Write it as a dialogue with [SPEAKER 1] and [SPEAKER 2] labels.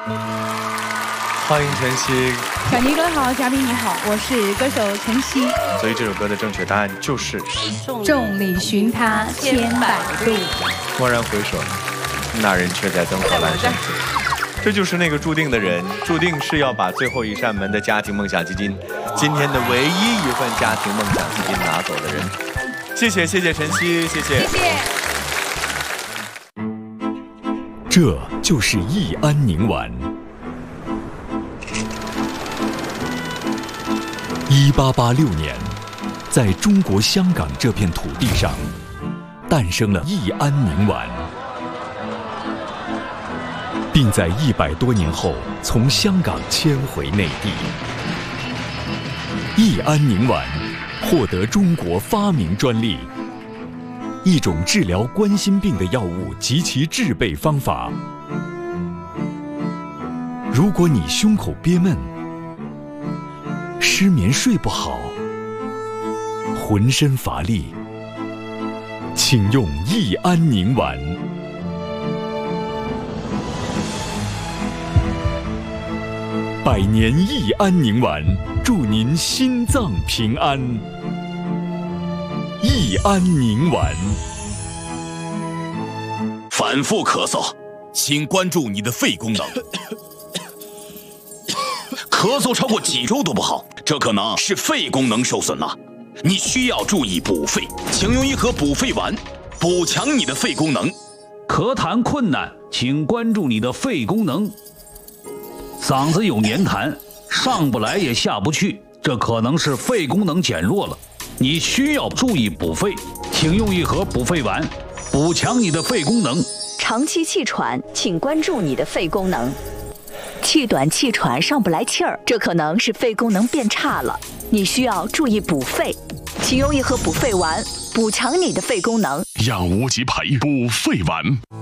[SPEAKER 1] 欢迎晨曦。
[SPEAKER 2] 小尼哥好，嘉宾你好，我是歌手晨曦。
[SPEAKER 1] 所以这首歌的正确答案就是
[SPEAKER 2] 众里寻他千百度。
[SPEAKER 1] 蓦然回首，那人却在灯火阑珊处。这就是那个注定的人，注定是要把最后一扇门的家庭梦想基金，今天的唯一一份家庭梦想基金拿走的人。谢谢晨曦，谢谢。
[SPEAKER 3] 这就是益安宁丸。1886年，在中国香港这片土地上，诞生了益安宁丸，并在100多年后从香港迁回内地。益安宁丸获得中国发明专利，一种治疗冠心病的药物及其制备方法。如果你胸口憋闷、失眠睡不好、浑身乏力，请用益安宁丸。100年益安宁丸，祝您心脏平安。益安宁丸。
[SPEAKER 4] 反复咳嗽，请关注你的肺功能。咳嗽超过几周都不好，这可能是肺功能受损了。你需要注意补肺，请用一盒补肺丸，补强你的肺功能。
[SPEAKER 5] 咳痰困难，请关注你的肺功能。嗓子有黏痰，上不来也下不去，这可能是肺功能减弱了。你需要注意补肺，请用一盒补肺丸，补强你的肺功能。
[SPEAKER 6] 长期气喘，请关注你的肺功能。气短气喘上不来气儿，这可能是肺功能变差了，你需要注意补肺，请用一盒补肺丸，补强你的肺功能。
[SPEAKER 7] 让无极牌补肺丸。